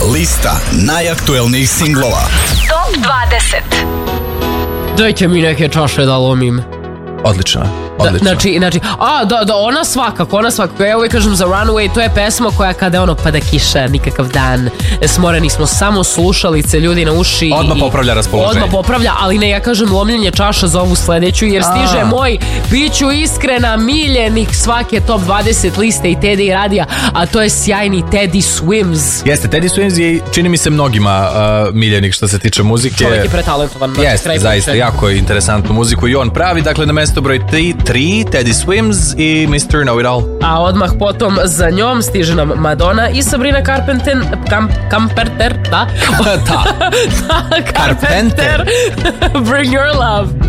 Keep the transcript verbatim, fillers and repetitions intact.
Lista najaktuelnijih singlova. Top dvadeset. Dajte mi neke čaše da lomim. Odlično, Da, odlično. znači, znači, a, da, da, ona svakako, ona svakako. Ja uvijek kažem za Runaway, to je pesma koja kada ono pada kiša, nikakav dan, smoreni smo, samo slušalice, ljudi na uši. Odmah i- popravlja raspoloženje. Odmah popravlja, ali ne, ja kažem lomljenje čaša za ovu sledeću, jer stiže A. moj, bit ću iskrena, miljenik svake top dvadeset liste i Teddy radija, a to je sjajni Teddy Swims. Jeste, Teddy Swims je, čini mi se mnogima uh, miljenik što se tiče muzike. Čovjek je pretalentovan. znači, Jeste, kraj zaista, priče. jako je interesantnu muziku i on pravi. Dakle, na mesto broj tri, Teddy Swims i mister Know It All. A odmah potom za njom stiže nam Madonna i Sabrina Carpenter, Kam, Camperter, da? Da. da, Carpenter. Bring Your Love.